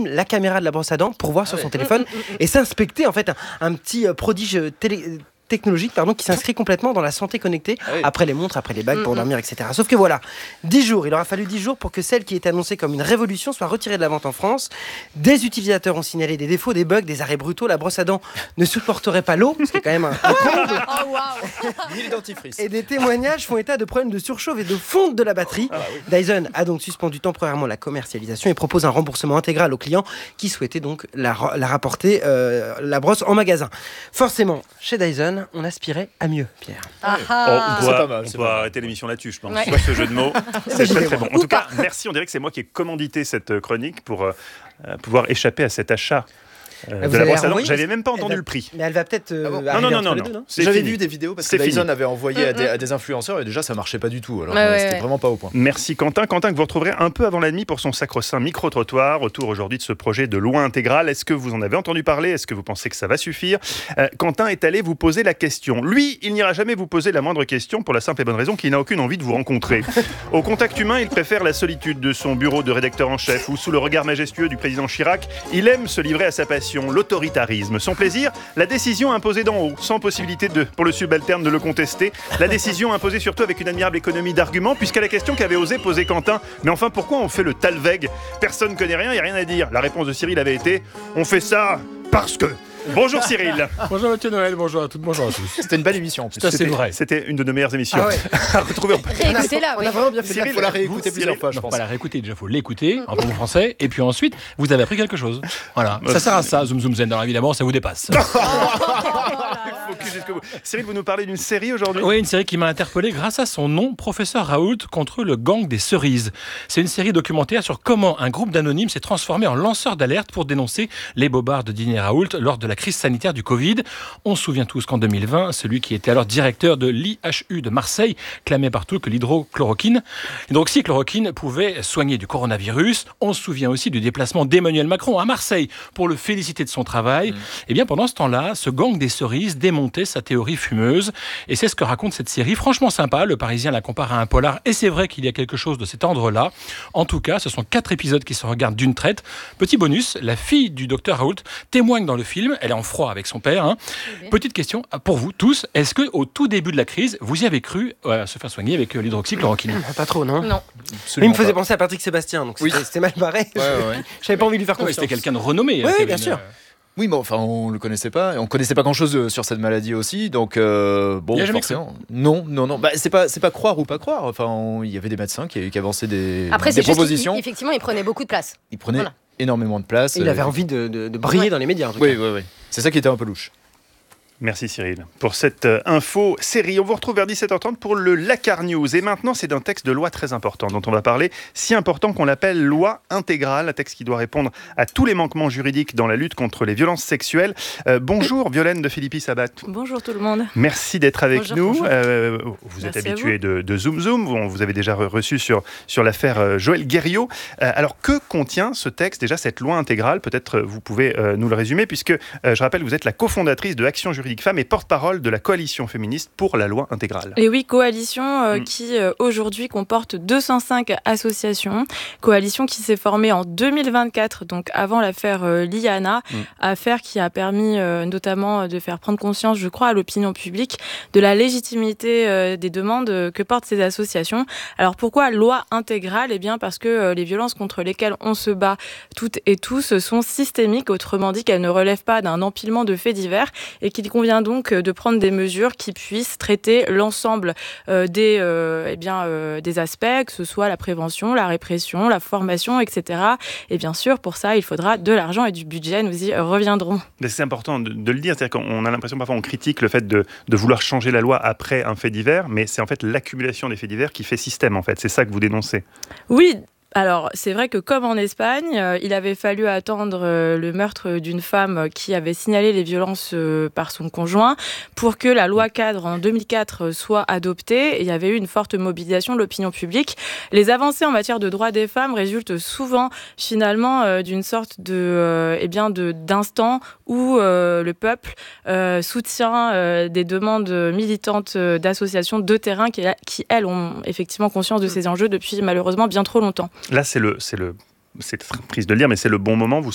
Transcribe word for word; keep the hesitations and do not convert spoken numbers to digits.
allume la caméra de la brosse à dents pour voir sur Ah son ouais. téléphone Mm, mm, mm. et s'inspecter en fait un, un petit euh, prodige télé technologique pardon, qui s'inscrit complètement dans la santé connectée, Ah oui. après les montres, après les bagues pour Mm-hmm. dormir, et cetera. Sauf que voilà, dix jours, il aura fallu dix jours pour que celle qui était annoncée comme une révolution soit retirée de la vente en France. Des utilisateurs ont signalé des défauts, des bugs, des arrêts brutaux. La brosse à dents ne supporterait pas l'eau, ce qui est quand même un, un comble. Oh waouh. Ni le dentifrice. Et des témoignages font état de problèmes de surchauffe et de fonte de la batterie. Ah oui. Dyson a donc suspendu temporairement la commercialisation et propose un remboursement intégral aux clients qui souhaitaient donc la, la rapporter, euh, la brosse en magasin. Forcément, chez Dyson, on aspirait à mieux, Pierre. Ah, Oh, ah. on C'est doit, pas mal, on c'est doit pas mal. arrêter l'émission là-dessus, je pense. Ouais. Soit ce jeu de mots, c'est très très bon. En Ou tout cas, pas. merci. On dirait que c'est moi qui ai commandité cette euh, chronique pour euh, euh, pouvoir échapper à cet achat euh, Ah, vous de la allez brosse à dents. renvoyer J'avais même pas Elle entendu va- le prix. Mais elle va peut-être euh, Ah bon arriver Non, non, non, entre non, les non. deux, non C'est J'avais fini. vu des vidéos parce que C'est Dyson fini. avait envoyé à, des, Mm, mm. à des influenceurs et déjà ça marchait pas du tout. Alors Ouais, euh, ouais, c'était ouais. vraiment pas au point. Merci Quentin. Quentin que vous retrouverez un peu avant la nuit pour son sacro-saint micro-trottoir autour aujourd'hui de ce projet de loi intégrale. Est-ce que vous en avez entendu parler ? Est-ce que vous pensez que ça va suffire ? Euh, Quentin est allé vous poser la question. Lui, il n'ira jamais vous poser la moindre question pour la simple et bonne raison qu'il n'a aucune envie de vous rencontrer. Au contact humain, il préfère la solitude de son bureau de rédacteur en chef ou sous le regard majestueux du président Chirac. Il aime se livrer à sa passion, l'autoritarisme. Son plaisir, la décision imposée d'en haut, sans possibilité de, pour le subalterne de le contester. La décision imposée surtout avec une admirable économie d'arguments, puisqu'à la question qu'avait osé poser Quentin, mais enfin pourquoi on fait le Talveg ? Personne ne connaît rien, il n'y a rien à dire. La réponse de Cyril avait été, on fait ça parce que... Bonjour Cyril. Bonjour Mathieu Noël, bonjour à toutes, bonjour à tous. C'était une belle émission en plus. Ça, c'est C'était- vrai. C'était une de nos meilleures émissions. Ah ouais. À retrouver en Réécoutez-la, On oui. a vraiment bien fait. Cyril, Il faut la réécouter vous, plusieurs Cyril, fois, je Non, pense. pas la réécouter, déjà faut l'écouter en bon français, et puis ensuite vous avez appris quelque chose. Voilà, ça sert à ça, zoom zoom zen. Alors évidemment, ça vous dépasse. Focus jusqu'au bout. Cyril, vous nous parlez d'une série aujourd'hui ? Oui, une série qui m'a interpellé grâce à son nom, Professeur Raoult contre le gang des cerises. C'est une série documentaire sur comment un groupe d'anonymes s'est transformé en lanceur d'alerte pour dénoncer les bobards de Didier Raoult lors de la crise sanitaire du Covid. On se souvient tous qu'en deux mille vingt, celui qui était alors directeur de l'I H U de Marseille clamait partout que l'hydrochloroquine, l'hydroxychloroquine pouvait soigner du coronavirus. On se souvient aussi du déplacement d'Emmanuel Macron à Marseille pour le féliciter de son travail. Mmh. Et bien pendant ce temps-là, ce gang des cerises démontait sa théorie fumeuse. Et c'est ce que raconte cette série. Franchement sympa, le Parisien la compare à un polar. Et c'est vrai qu'il y a quelque chose de cet ordre-là. En tout cas, ce sont quatre épisodes qui se regardent d'une traite. Petit bonus, la fille du docteur Raoult témoigne dans le film. Elle est en froid avec son père. Hein. Petite question pour vous tous. Est-ce qu'au tout début de la crise, vous y avez cru euh, se faire soigner avec euh, l'hydroxychloroquine ? Pas trop, non. Non. Mais il Absolument me faisait pas. penser à Patrick Sébastien, donc Oui. c'était c'était mal barré. Ouais, ouais, ouais. J'avais pas envie de lui faire Ouais, confiance. C'était quelqu'un de renommé. Oui, hein, oui, Kevin, bien sûr. euh, Oui, mais enfin, on le connaissait pas. Et on connaissait pas grand-chose sur cette maladie aussi. Donc, euh, bon, Il a jamais forcément. Non, non, non. Bah, c'est pas, c'est pas croire ou pas croire. Enfin, on- il y avait des médecins qui, qui avançaient des, Après, des c'est juste propositions. qu'effectivement, il prenait beaucoup de place. Il prenait Voilà. énormément de place. Et il avait euh, envie de, de- de briller Ouais. dans les médias, en tout Oui, cas. oui, oui. C'est ça qui était un peu louche. Merci Cyril pour cette euh, info série. On vous retrouve vers dix-sept heures trente pour le Lacar News. Et maintenant, c'est d'un texte de loi très important dont on va parler, si important qu'on l'appelle loi intégrale, un texte qui doit répondre à tous les manquements juridiques dans la lutte contre les violences sexuelles. Euh, bonjour Violaine de Philippi Sabat. Bonjour tout le monde. Merci d'être avec Bonjour, nous. bonjour. Euh, vous êtes Merci à habitué de, de Zoom Zoom. On vous avez déjà re- reçu sur, sur l'affaire euh, Joël Guerriot. Euh, alors, que contient ce texte, déjà cette loi intégrale ? Peut-être euh, vous pouvez euh, nous le résumer, puisque euh, je rappelle, vous êtes la cofondatrice de Action Juridique Femmes et porte-parole de la coalition féministe pour la loi intégrale. Et oui, coalition euh, Mm. qui euh, aujourd'hui comporte deux cent cinq associations. Coalition qui s'est formée en deux mille vingt-quatre, donc avant l'affaire euh, Liana, Mm. affaire qui a permis euh, notamment de faire prendre conscience, je crois, à l'opinion publique de la légitimité euh, des demandes euh, que portent ces associations. Alors pourquoi loi intégrale ? Eh bien parce que euh, les violences contre lesquelles on se bat toutes et tous sont systémiques, autrement dit qu'elles ne relèvent pas d'un empilement de faits divers et qu'il convient donc euh, de prendre des mesures qui puissent traiter l'ensemble euh, des, euh, eh bien, euh, des aspects, que ce soit la prévention, la répression, la formation, et cetera. Et bien sûr, pour ça, il faudra de l'argent et du budget. Nous y reviendrons. Mais c'est important de, de le dire, c'est-à-dire qu'on a l'impression parfois on critique le fait de, de vouloir changer la loi après un fait divers, mais c'est en fait l'accumulation des faits divers qui fait système en fait. C'est ça que vous dénoncez. Oui. Alors, c'est vrai que comme en Espagne, euh, il avait fallu attendre euh, le meurtre d'une femme qui avait signalé les violences euh, par son conjoint pour que la loi cadre en deux mille quatre soit adoptée. Et il y avait eu une forte mobilisation de l'opinion publique. Les avancées en matière de droits des femmes résultent souvent finalement euh, d'une sorte de, euh, eh bien de, d'instant où euh, le peuple euh, soutient euh, des demandes militantes euh, d'associations de terrain qui, qui, elles, ont effectivement conscience de ces enjeux depuis malheureusement bien trop longtemps. Là, c'est le, c'est le, c'est triste de le dire, mais c'est le bon moment. Vous